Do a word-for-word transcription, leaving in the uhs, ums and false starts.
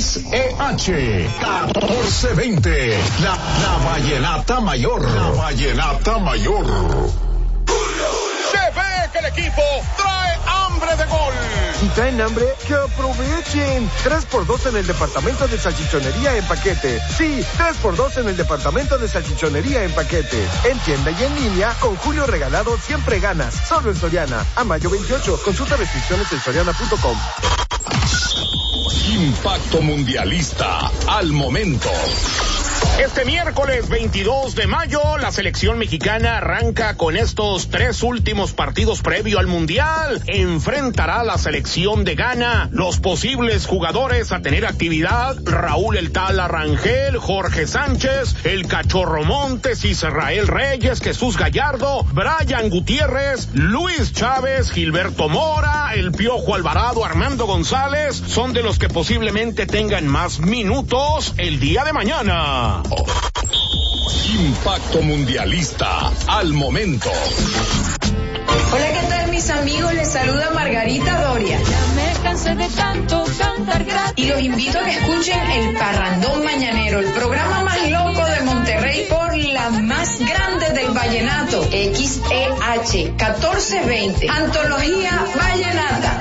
X E H catorce veinte, la, la vallenata mayor, la vallenata mayor. Se ve que el equipo trae hambre de gol. Si traen hambre, que aprovechen. tres por dos en el departamento de salchichonería en paquete. Sí, tres por dos en el departamento de salchichonería en paquete. En tienda y en línea, con Julio Regalado siempre ganas. Solo en Soriana. A mayo veintiocho. Consulta restricciones en soriana punto com. Impacto Mundialista al momento. Este miércoles veintidós de mayo, la selección mexicana arranca con estos tres últimos partidos previo al Mundial. Enfrentará a la selección de Ghana. Los posibles jugadores a tener actividad: Raúl El Tala Rangel, Jorge Sánchez, El Cachorro Montes, Israel Reyes, Jesús Gallardo, Brian Gutiérrez, Luis Chávez, Gilberto Mora, El Piojo Alvarado, Armando González. Son de los que posiblemente tengan más minutos el día de mañana. Impacto Mundialista al momento. Hola, ¿qué tal, mis amigos? Les saluda Margarita Doria. Ya me cansé de tanto cantar gratis. Y los invito a que escuchen El Parrandón Mañanero, el programa más loco de Monterrey por la más grande del vallenato, X E H catorce veinte, Antología Vallenata.